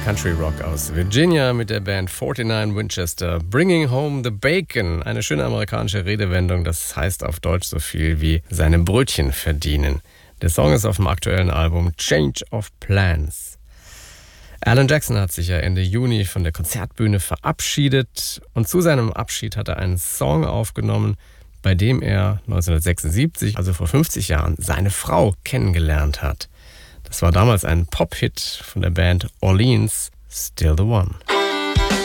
Country Rock aus Virginia mit der Band 49 Winchester. Bringing Home the Bacon. Eine schöne amerikanische Redewendung, das heißt auf Deutsch so viel wie seine Brötchen verdienen. Der Song ist auf dem aktuellen Album Change of Plans. Alan Jackson hat sich ja Ende Juni von der Konzertbühne verabschiedet und zu seinem Abschied hat er einen Song aufgenommen, bei dem er 1976, also vor 50 Jahren, seine Frau kennengelernt hat. Das war damals ein Pop-Hit von der Band Orleans, Still the One.